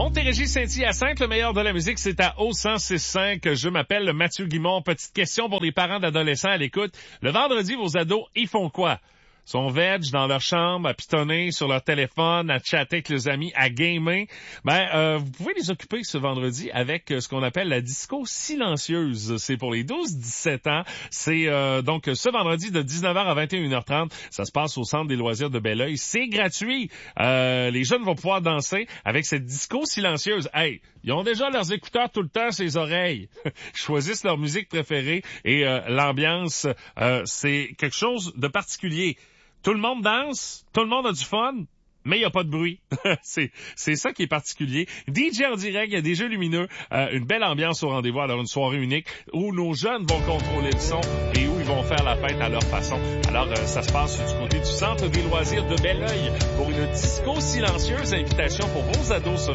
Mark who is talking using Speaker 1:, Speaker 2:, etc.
Speaker 1: Montérégie-Saint-Hyacinthe, le meilleur de la musique, c'est à O1065. Je m'appelle Mathieu Guimond. Petite question pour les parents d'adolescents à l'écoute. Le vendredi, vos ados, ils font quoi? Sont veg dans leur chambre, à pitonner sur leur téléphone, à chatter avec les amis, à gamer. Vous pouvez les occuper ce vendredi avec ce qu'on appelle la disco silencieuse. C'est pour les 12-17 ans. C'est donc ce vendredi de 19h à 21h30. Ça se passe au Centre des loisirs de Belleuil. C'est gratuit. Les jeunes vont pouvoir danser avec cette disco silencieuse. Hey, ils ont déjà leurs écouteurs tout le temps sur les oreilles. Ils choisissent leur musique préférée et l'ambiance, c'est quelque chose de particulier. Tout le monde danse, tout le monde a du fun, mais il n'y a pas de bruit. c'est ça qui est particulier. DJ en direct, il y a des jeux lumineux, une belle ambiance au rendez-vous, alors une soirée unique où nos jeunes vont contrôler le son et où ils vont faire la fête à leur façon. Alors, ça se passe du côté du Centre des loisirs de Belleuil pour une disco silencieuse. Invitation pour vos ados